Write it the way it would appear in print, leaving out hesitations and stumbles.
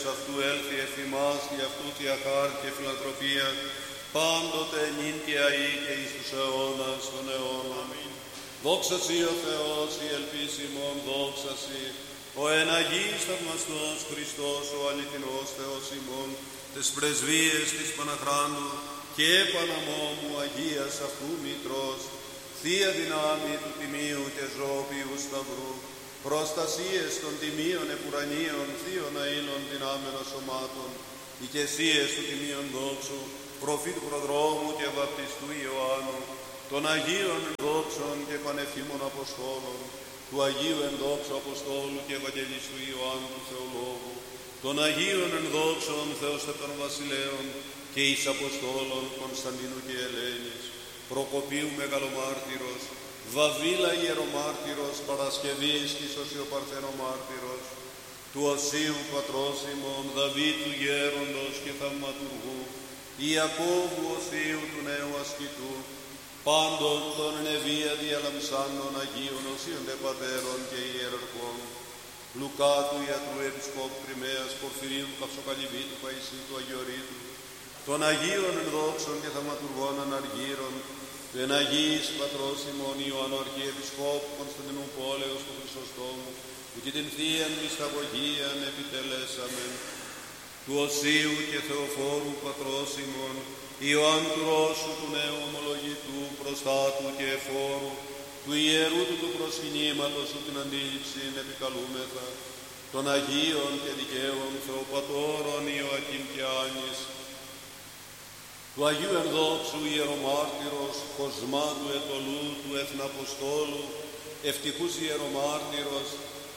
αυτού έλθει εφ' ημάς, γι' αυτού θεία χάρη και φιλανθρωπία, πάντοτε νυν και αεί και εις τους αιώνας των αιώνων. Δόξα Σοι ο Θεός, η ελπίς ημών, δόξα Σοι, ο εν Αγίης θαυμαστός Χριστός, ο αληθινός Θεός ημών, τες πρεσβείες της Παναχράντου και Παναμόμου Αγίας αυτού Μητρός, θεία δυνάμει του Τιμίου και Ζώπιου Σταυρού, προστασίες των τιμίων επουρανίων, θείων αήλων δυνάμεων σωμάτων, οικεσίες του Τιμίων δόξου, προφήτου προδρόμου και βαπτιστού Ιωάννου, των Αγίων ενδόξων και πανεφήμων Αποστόλων, του Αγίου ενδόξου Αποστόλου και Ευαγγελιστού Ιωάννου του Θεολόγου, των Αγίων ενδόξων Θεοστατών Βασιλέων και εις Αποστόλων Κωνσταντίνου και Ελένης, Προκοπίου Μεγαλομάρτυρος, Βαβίλα Ιερομάρτυρος, Παρασκευής Κίσος Ιωπαρθένο Μάρτυρος, του Οσίου Πατρός ημών, Δαβίδ του Γέροντος και Θαυματουργού, Ιακώβου Οσίου του Νέου Ασκητού, πάντων των ενεβία διαλαμψάνων Αγίων Οσίων δε Πατέρων και Ιεραρχών, Λουκά του Ιατρού Επισκόπου Κρυμαίας, Πορφυρίου του Καυσοκαλυβή του Παϊσίου του Αγιορείτου, των Αγίων ενδόξων και θαυματουργών αναργύρων, του εν Αγίης Πατρός ημών Ιωάννου Αρχιεπισκόπου Κωνσταντινού Πόλεως του Χρυσοστόμου, που και την Θείαν Μυσταγωγίαν επιτελέσαμεν, του Οσίου και Θεοφόρου Πατρός ημών, Ιωάννου του Ρώσου του Νέου Ομολογητού, προστάτου και εφόρου, του Ιερού του προσκυνήματος του την αντίληψην επικαλούμεθα, των Αγίων και δικαίων Θεοπατώρων Ιωακήμ και Άνης, του Αγίου Ενδόξου